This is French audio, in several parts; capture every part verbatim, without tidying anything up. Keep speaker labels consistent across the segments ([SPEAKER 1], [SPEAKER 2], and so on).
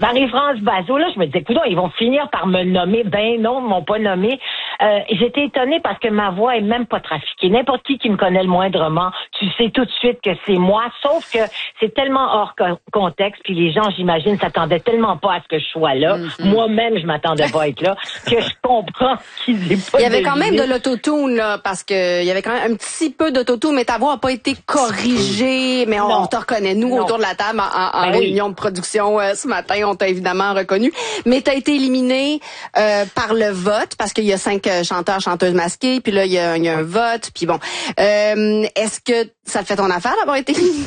[SPEAKER 1] Marie-France Bazot, là, je me disais, écoute, ils vont finir par me nommer. Ben non, ils m'ont pas nommé. Euh, j'étais étonnée parce que ma voix est même pas trafiquée. N'importe qui qui me connaît le moindrement, tu sais tout de suite que c'est moi, sauf que c'est tellement hors co- contexte, puis les gens, j'imagine, s'attendaient tellement pas à ce que je sois là. Mm-hmm. Moi-même, je m'attendais pas à être là, que je comprends qu'ils aient pas.
[SPEAKER 2] Il y avait quand même de l'autotune, là, parce que il y avait quand même un petit peu d'autotune, mais ta voix a pas été corrigée, mais on, on te reconnaît. Nous, non. Autour de la table, en, en ben réunion oui. de production euh, ce matin, on t'a évidemment reconnu. Mais t'as été éliminé euh, par le vote, parce qu'il y a cinq euh, chanteurs, chanteuses masqués, puis là, il y a, il y a un vote, puis bon. Euh, est-ce que ça te fait ton affaire d'avoir été éliminé?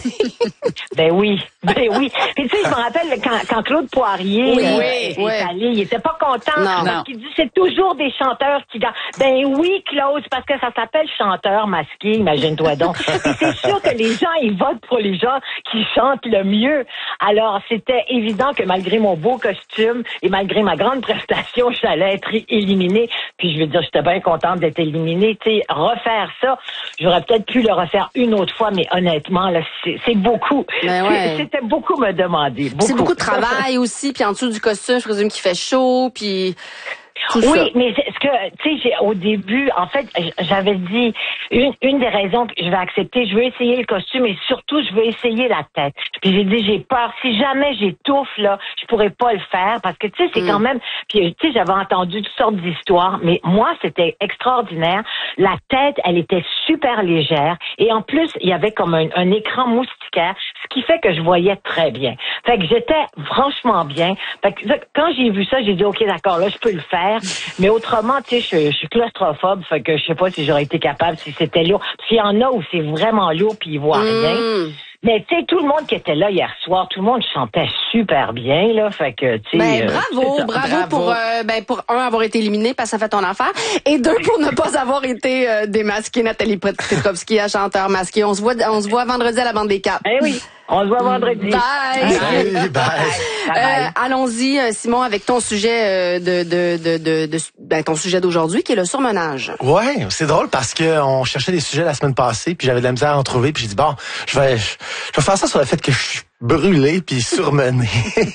[SPEAKER 1] Ben oui, ben oui. Puis tu sais, je me rappelle quand, quand Claude Poirier
[SPEAKER 2] oui,
[SPEAKER 1] euh,
[SPEAKER 2] oui,
[SPEAKER 1] est
[SPEAKER 2] oui.
[SPEAKER 1] allé, il était pas content
[SPEAKER 2] non,
[SPEAKER 1] parce
[SPEAKER 2] non.
[SPEAKER 1] qu'il dit c'est toujours des chanteurs qui gagnent. Ben oui, Claude, parce que ça s'appelle chanteur masqué, imagine-toi donc. Puis c'est sûr que les gens, ils votent pour les gens qui chantent le mieux. Alors, c'était évident que malgré mon beau costume et malgré ma grande prestation, j'allais être éliminée. Puis je veux dire, j'étais bien contente d'être éliminée. Tu sais, refaire ça, j'aurais peut-être pu le refaire une autre fois, mais honnêtement, là, c'est, c'est beaucoup.
[SPEAKER 2] Ben ouais.
[SPEAKER 1] C'était beaucoup me demander. Beaucoup.
[SPEAKER 2] C'est beaucoup de travail aussi, puis en dessous du costume, je présume qu'il fait chaud, puis... Tout
[SPEAKER 1] oui,
[SPEAKER 2] ça.
[SPEAKER 1] mais ce que, tu sais, au début, en fait, j'avais dit, une, une des raisons que je vais accepter, je veux essayer le costume et surtout, je veux essayer la tête. Puis j'ai dit, j'ai peur. Si jamais j'étouffe, là, je pourrais pas le faire parce que, tu sais, c'est mm. quand même, puis tu sais, j'avais entendu toutes sortes d'histoires, mais moi, c'était extraordinaire. La tête, elle était super légère et en plus, il y avait comme un, un écran moustiquaire, ce qui fait que je voyais très bien. Fait que j'étais franchement bien. Fait que quand j'ai vu ça, j'ai dit, OK, d'accord, là, je peux le faire. Mais autrement, tu sais, je, je suis claustrophobe, fait que je sais pas si j'aurais été capable si c'était lourd. Parce qu'il y en a où c'est vraiment lourd puis ils voient
[SPEAKER 2] mmh.
[SPEAKER 1] rien. Mais tu sais, tout le monde qui était là hier soir, tout le monde chantait super bien, là. Fait que, tu sais.
[SPEAKER 2] Ben,
[SPEAKER 1] euh,
[SPEAKER 2] bravo, bravo, bravo pour, euh, ben, pour un, avoir été éliminé parce que ça fait ton affaire. Et deux, pour ne pas avoir été euh, démasqué, Nathalie Petrovski, à chanteur masqué. On se voit, on se voit vendredi à la Bande des Capes.
[SPEAKER 1] Eh oui. On se voit vendredi.
[SPEAKER 2] Bye!
[SPEAKER 3] Salut, bye!
[SPEAKER 1] Bye.
[SPEAKER 2] Euh, allons-y, Simon, avec ton sujet de, de, de, de, de ben, ton sujet d'aujourd'hui, qui est le surmenage.
[SPEAKER 3] Ouais, c'est drôle parce que on cherchait des sujets la semaine passée, puis j'avais de la misère à en trouver, puis j'ai dit bon, je vais, je, je vais faire ça sur le fait que je suis brûlé puis surmené.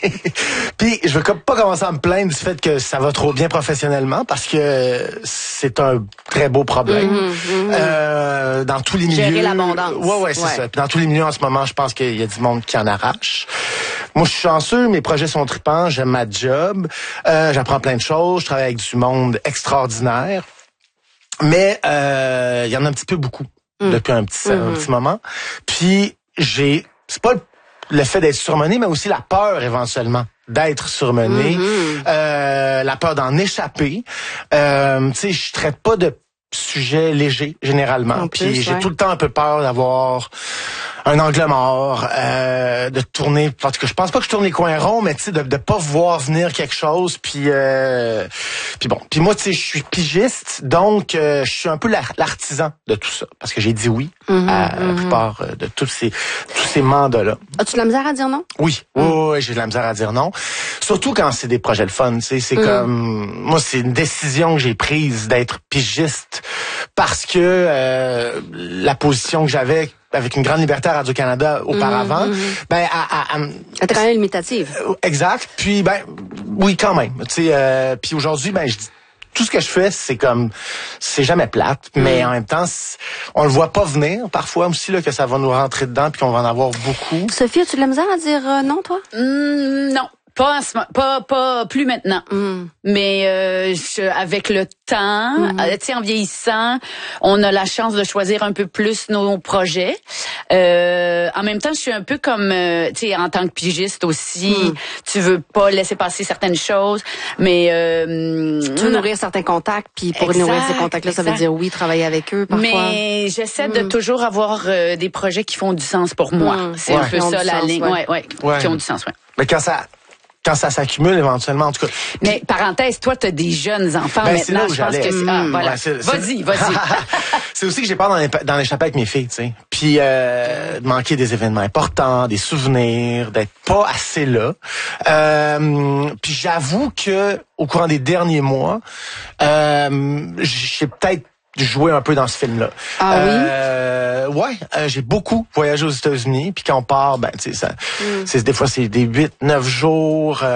[SPEAKER 3] Puis je veux pas commencer à me plaindre du fait que ça va trop bien professionnellement parce que c'est un très beau problème.
[SPEAKER 2] Mmh, mmh.
[SPEAKER 3] Euh, dans tous les milieux.
[SPEAKER 2] Gérer l'abondance.
[SPEAKER 3] Ouais, ouais, c'est
[SPEAKER 2] ouais.
[SPEAKER 3] ça. Puis dans tous les milieux en ce moment, je pense qu'il y a du monde qui en arrache. Moi, je suis chanceux, mes projets sont tripants, j'aime ma job, euh, j'apprends plein de choses, je travaille avec du monde extraordinaire. Mais euh, il y en a un petit peu beaucoup mmh. depuis un petit, mmh. un petit moment. Puis j'ai, c'est pas le le fait d'être surmené, mais aussi la peur éventuellement d'être surmené, mm-hmm. euh, la peur d'en échapper. Euh, tu sais, je traite pas de sujets légers généralement, puis j'ai ouais. tout le temps un peu peur d'avoir un angle mort, euh, de tourner, parce que je pense pas que je tourne les coins ronds, mais tu sais, de, de pas voir venir quelque chose, puis euh, puis bon, puis moi tu sais, je suis pigiste, donc euh, je suis un peu l'artisan de tout ça, parce que j'ai dit oui mm-hmm, à mm-hmm. la plupart de tous ces tous ces mandats-là.
[SPEAKER 2] As-tu de la misère à dire non?
[SPEAKER 3] Oui, mm. oui, oui, j'ai de la misère à dire non, surtout quand c'est des projets de fun, tu sais, c'est mm. comme moi c'est une décision que j'ai prise d'être pigiste parce que euh, la position que j'avais avec une grande liberté à Radio-Canada auparavant, mmh, mmh. ben, à, à, à,
[SPEAKER 2] elle était quand même limitative.
[SPEAKER 3] Exact. Puis, ben, oui, quand même. Tu sais, euh, puis aujourd'hui, ben, je dis, tout ce que je fais, c'est comme, c'est jamais plate, mmh. mais en même temps, on le voit pas venir parfois aussi là que ça va nous rentrer dedans puis qu'on va en avoir beaucoup.
[SPEAKER 2] Sophie, as-tu de la misère à dire euh, non, toi?
[SPEAKER 4] Mmh, non. Pas, en ce, pas, pas plus maintenant. Mm. Mais euh, je, avec le temps, mm. euh, tu sais, en vieillissant, on a la chance de choisir un peu plus nos projets. Euh, en même temps, je suis un peu comme, euh, tu sais, en tant que pigiste aussi, mm. tu veux pas laisser passer certaines choses, mais euh,
[SPEAKER 2] tu veux nourrir certains contacts, puis pour exact, nourrir ces contacts-là, exact. Ça veut dire oui, travailler avec eux parfois.
[SPEAKER 4] Mais j'essaie mm. de toujours avoir euh, des projets qui font du sens pour moi. Mm. C'est ouais. un peu ça la ligne, ouais. Ouais, ouais, qui ont du sens, ouais.
[SPEAKER 3] Mais quand ça Quand ça s'accumule éventuellement, en tout cas.
[SPEAKER 4] Mais parenthèse, toi, t'as des jeunes enfants ben, maintenant. Je pense que c'est. Ah, voilà. Ouais, vas-y, vas-y.
[SPEAKER 3] C'est aussi que j'ai peur d'en échapper avec mes filles, tu sais. Puis euh, de manquer des événements importants, des souvenirs, d'être pas assez là. Euh, puis j'avoue que au courant des derniers mois, euh, j'ai peut-être jouer un peu dans ce film-là.
[SPEAKER 2] Ah
[SPEAKER 3] euh, oui? Ouais, euh, j'ai beaucoup voyagé aux États-Unis, puis quand on part, ben tu sais, ça, mm. c'est des fois c'est des huit, neuf jours. Euh,